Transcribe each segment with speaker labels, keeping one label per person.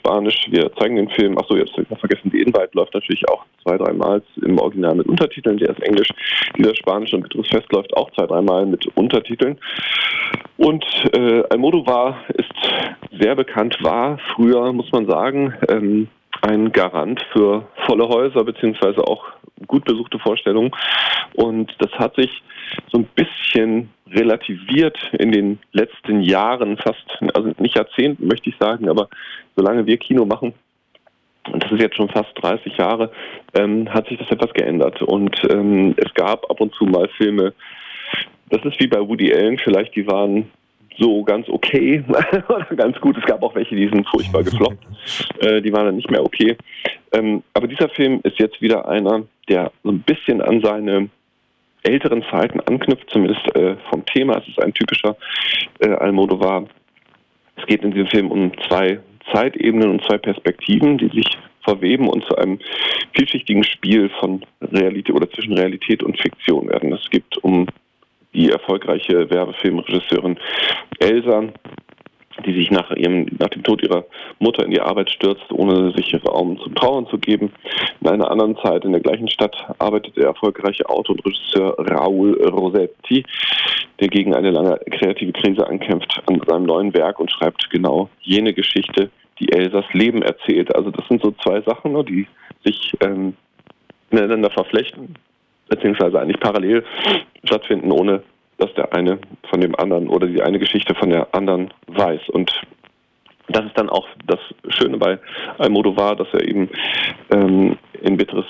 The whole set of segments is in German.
Speaker 1: Spanisch. Wir zeigen den Film, achso, jetzt habe ich noch vergessen, die Invite läuft natürlich auch 2-3 Mal im Original mit Untertiteln, der ist Englisch. Dieser Spanische und Beatrice Fest läuft auch 2-3 Mal mit Untertiteln. Und Almodóvar ist sehr bekannt, war früher, muss man sagen, ein Garant für volle Häuser beziehungsweise auch gut besuchte Vorstellungen. Und das hat sich so ein bisschen relativiert in den letzten Jahren, fast, also nicht Jahrzehnten möchte ich sagen, aber solange wir Kino machen, und das ist jetzt schon fast 30 Jahre, hat sich das etwas geändert. Und es gab ab und zu mal Filme, das ist wie bei Woody Allen, vielleicht die waren so ganz okay oder ganz gut. Es gab auch welche, die sind furchtbar gefloppt. Die waren dann nicht mehr okay. Aber dieser Film ist jetzt wieder einer, der so ein bisschen an seine älteren Zeiten anknüpft, zumindest vom Thema. Es ist ein typischer Almodóvar. Es geht in diesem Film um 2 Zeitebenen und 2 Perspektiven, die sich verweben und zu einem vielschichtigen Spiel von Realität oder zwischen Realität und Fiktion werden. Es geht um die erfolgreiche Werbefilmregisseurin Elsa, die sich nach dem Tod ihrer Mutter in die Arbeit stürzt, ohne sich Raum zum Trauern zu geben. In einer anderen Zeit in der gleichen Stadt arbeitet der erfolgreiche Autor und Regisseur Raoul Rossetti, der gegen eine lange kreative Krise ankämpft an seinem neuen Werk und schreibt genau jene Geschichte, die Elsas Leben erzählt. Also das sind so 2 Sachen, die sich ineinander verflechten, beziehungsweise eigentlich parallel stattfinden, ohne dass der eine von dem anderen oder die eine Geschichte von der anderen weiß. Und das ist dann auch das Schöne bei Almodóvar, dass er eben in Beatrice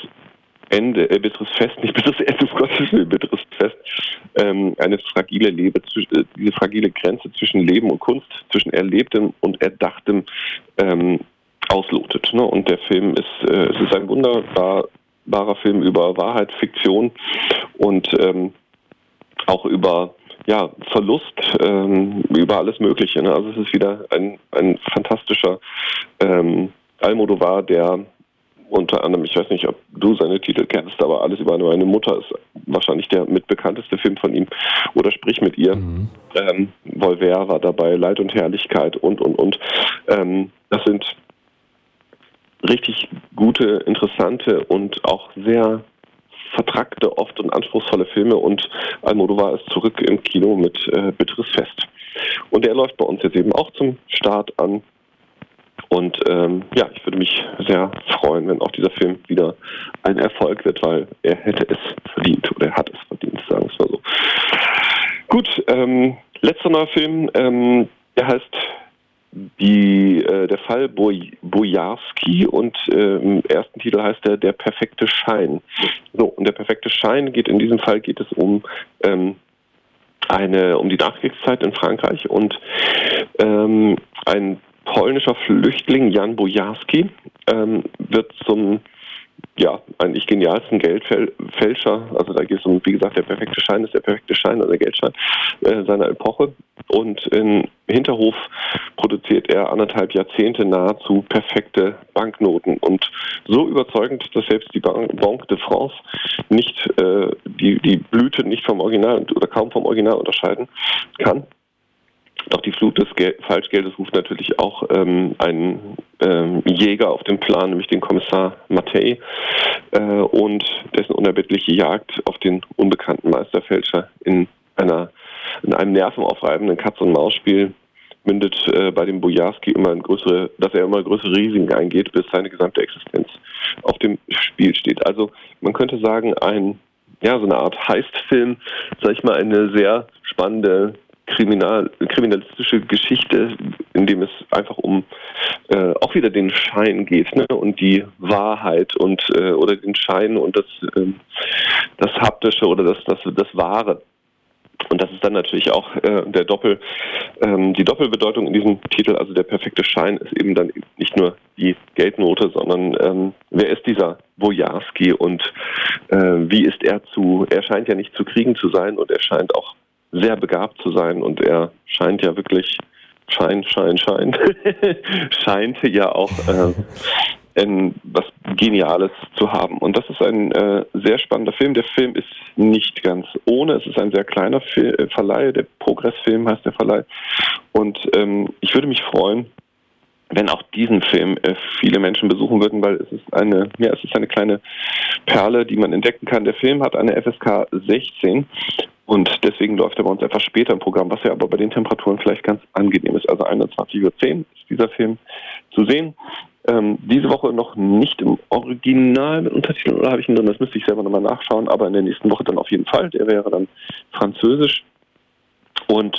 Speaker 1: Fest, nicht Beatrice Ende, um Gottes Willen, Beatrice Fest, eine diese fragile Grenze zwischen Leben und Kunst, zwischen Erlebtem und Erdachtem auslotet. Ne? Und der Film es ist ein wunderbarer Film über Wahrheit, Fiktion und auch über Verlust, über alles Mögliche. Ne? Also es ist wieder ein fantastischer Almodóvar, der unter anderem, ich weiß nicht, ob du seine Titel kennst, aber Alles über meine Mutter ist wahrscheinlich der mitbekannteste Film von ihm. Oder Sprich mit ihr. Volver war dabei, Leid und Herrlichkeit und. Das sind richtig gute, interessante und auch sehr vertrackte, oft und anspruchsvolle Filme, und Almodóvar ist zurück im Kino mit Beatrice Fest. Und der läuft bei uns jetzt eben auch zum Start an. Und ich würde mich sehr freuen, wenn auch dieser Film wieder ein Erfolg wird, weil er hätte es verdient oder er hat es verdient, sagen wir es mal so. Gut, letzter neuer Film, der heißt der Fall Bojarski und im ersten Titel heißt er Der perfekte Schein. So, und der perfekte Schein in diesem Fall geht es um die Nachkriegszeit in Frankreich und ein polnischer Flüchtling, Jan Bojarski, wird zum eigentlich genialsten Geldfälscher. Also da geht es um, wie gesagt, der perfekte Schein ist der perfekte Schein, also der Geldschein seiner Epoche. Und im Hinterhof produziert er 1,5 Jahrzehnte nahezu perfekte Banknoten. Und so überzeugend, dass selbst die Banque de France nicht die Blüte nicht vom Original oder kaum vom Original unterscheiden kann. Doch die Flut des Falschgeldes ruft natürlich auch einen Jäger auf den Plan, nämlich den Kommissar Mattei und dessen unerbittliche Jagd auf den unbekannten Meisterfälscher in einem nervenaufreibenden Katz-und-Maus-Spiel mündet bei dem Bojarski dass er immer größere Risiken eingeht, bis seine gesamte Existenz auf dem Spiel steht. Also man könnte sagen, so eine Art Heist-Film, sag ich mal, eine sehr spannende kriminalistische Geschichte, in dem es einfach um auch wieder den Schein geht, ne? Und die Wahrheit und oder den Schein und das Haptische oder das Wahre. Und das ist dann natürlich auch die Doppelbedeutung in diesem Titel, also der perfekte Schein ist eben dann nicht nur die Geldnote, sondern wer ist dieser Bojarski und wie ist er scheint ja nicht zu kriegen zu sein und er scheint auch sehr begabt zu sein und er scheint ja wirklich, scheint ja auch was Geniales zu haben. Und das ist ein sehr spannender Film. Der Film ist nicht ganz ohne. Es ist ein sehr kleiner Verleih. Der Progress Film heißt der Verleih. Und ich würde mich freuen, wenn auch diesen Film viele Menschen besuchen würden, weil es ist eine kleine Perle, die man entdecken kann. Der Film hat eine FSK 16 und deswegen läuft er bei uns etwas später im Programm, was ja aber bei den Temperaturen vielleicht ganz angenehm ist. Also 21:10 Uhr ist dieser Film zu sehen. Diese Woche noch nicht im Original mit Untertiteln, oder habe ich ihn drin? Das müsste ich selber nochmal nachschauen, aber in der nächsten Woche dann auf jeden Fall. Der wäre dann französisch. Und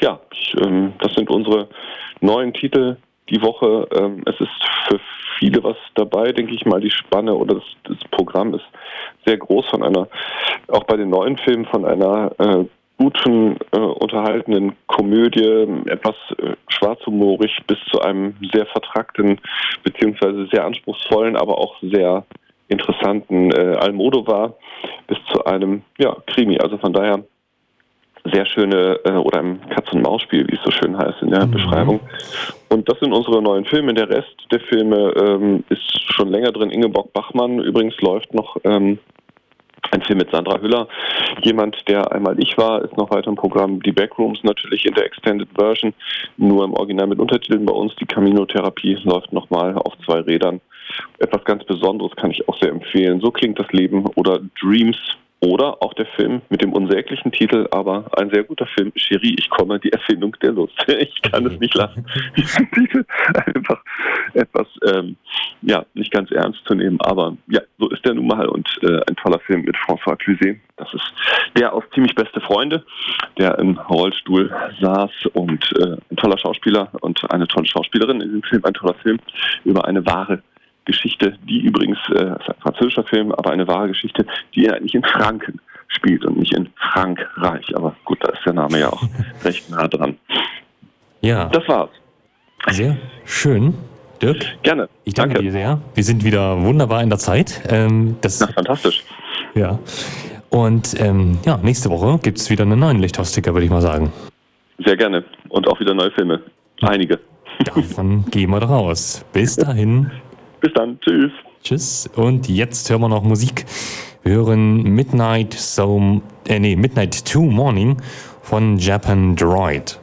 Speaker 1: das sind unsere neuen Titel die Woche. Es ist für viele was dabei, denke ich mal. Die Spanne oder das Programm ist sehr groß auch bei den neuen Filmen von einer guten, unterhaltenden Komödie, etwas schwarzhumorig bis zu einem sehr vertrackten, beziehungsweise sehr anspruchsvollen, aber auch sehr interessanten Almodovar bis zu einem Krimi. Also von daher sehr schöne, oder ein Katz-und-Maus-Spiel, wie es so schön heißt in der Beschreibung. Und das sind unsere neuen Filme. Der Rest der Filme ist schon länger drin. Ingeborg Bachmann übrigens läuft noch ein Film mit Sandra Hüller. Jemand, der einmal ich war, ist noch weiter im Programm. Die Backrooms natürlich in der Extended Version, nur im Original mit Untertiteln bei uns. Die Camino-Therapie läuft nochmal auf 2 Rädern. Etwas ganz Besonderes kann ich auch sehr empfehlen. So klingt das Leben oder Dreams. Oder auch der Film mit dem unsäglichen Titel, aber ein sehr guter Film, Cherie, ich komme, die Erfindung der Lust. Ich kann es nicht lassen, diesen Titel einfach etwas, nicht ganz ernst zu nehmen, aber ja, so ist der nun mal und ein toller Film mit François Cluzet. Das ist der aus Ziemlich beste Freunde, der im Rollstuhl saß und ein toller Schauspieler und eine tolle Schauspielerin in diesem Film, ein toller Film über eine wahre Geschichte, die übrigens, ist ein französischer Film, aber eine wahre Geschichte, die eigentlich in Franken spielt und nicht in Frankreich. Aber gut, da ist der Name ja auch recht nah dran.
Speaker 2: Ja.
Speaker 1: Das war's.
Speaker 2: Sehr schön. Dirk?
Speaker 1: Gerne.
Speaker 2: Ich danke dir sehr. Wir sind wieder wunderbar in der Zeit.
Speaker 1: Fantastisch.
Speaker 2: Ja. Und nächste Woche gibt es wieder einen neuen Lichthaus-Ticker, würde ich mal sagen.
Speaker 1: Sehr gerne. Und auch wieder neue Filme. Einige.
Speaker 2: Davon gehen wir raus. Bis dahin.
Speaker 1: Bis dann. Tschüss.
Speaker 2: Tschüss. Und jetzt hören wir noch Musik. Wir hören Midnight to Morning von Japan Droid.